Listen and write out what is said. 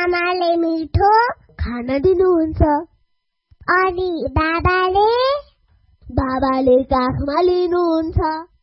आमाले मिठो खाना दिनुहुन्छ। अनि बाबाले काखमा लिनुहुन्छ।